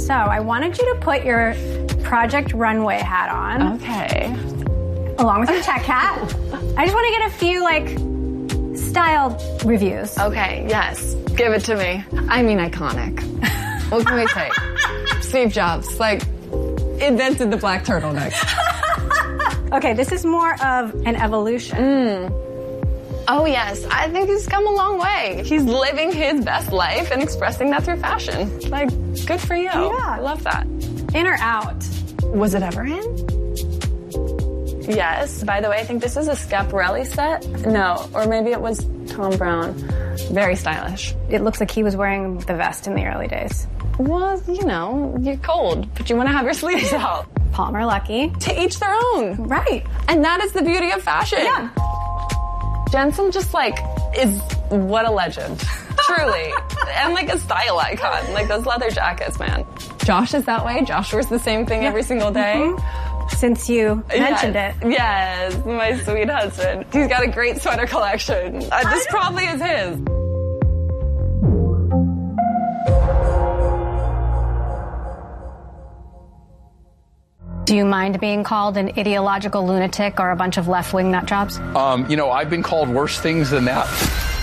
So I wanted you to put your Project Runway hat on. Okay. Along with your tech hat. I just want to get a few, like, style reviews. Okay, yes. Give it to me. I mean, iconic. What can we say? Steve Jobs, like, invented the black turtleneck. Okay, this is more of an evolution. Oh, yes. I think he's come a long way. He's living his best life and expressing that through fashion. Like, good for you. Yeah. I love that. In or out? Was it ever in? Yes. By the way, I think this is a Schiaparelli set. No, or maybe it was Tom Brown. Very stylish. It looks like he was wearing the vest in the early days. Well, you know, you're cold, but you want to have your sleeves out. Palmer Luckey. To each their own. Right. And that is the beauty of fashion. Yeah. Jensen just, like, is what a legend. Truly. And, like, a style icon. Like, those leather jackets, man. Josh is that way. Josh wears the same thing every single day. Since you mentioned it. Yes, my sweet husband. He's got a great sweater collection. This probably is his. Do you mind being called an ideological lunatic or a bunch of left-wing nut jobs? You know, I've been called worse things than that.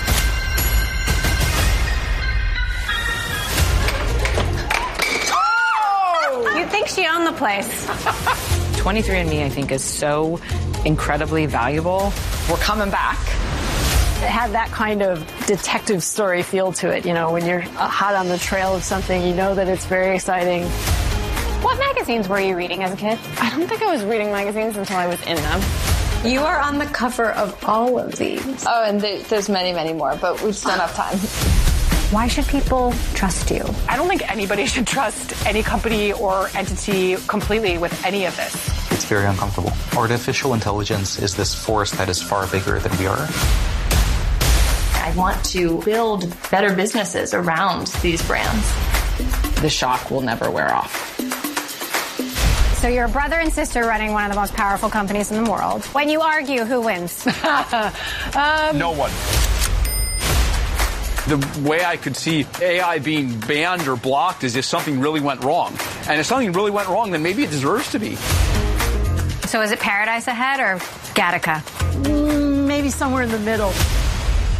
You'd think she owned the place. 23andMe, I think, is so incredibly valuable. We're coming back. It had that kind of detective story feel to it. You know, when you're hot on the trail of something, you know that it's very exciting. What magazines were you reading as a kid? I don't think I was reading magazines until I was in them. You are on the cover of all of these. Oh, and there's many, many more, but we just don't have time. Why should people trust you? I don't think anybody should trust any company or entity completely with any of this. It's very uncomfortable. Artificial intelligence is this force that is far bigger than we are. I want to build better businesses around these brands. The shock will never wear off. So you're a brother and sister running one of the most powerful companies in the world. When you argue, who wins? No one. The way I could see AI being banned or blocked is if something really went wrong. And if something really went wrong, then maybe it deserves to be. So is it Paradise ahead or Gattaca? Maybe somewhere in the middle.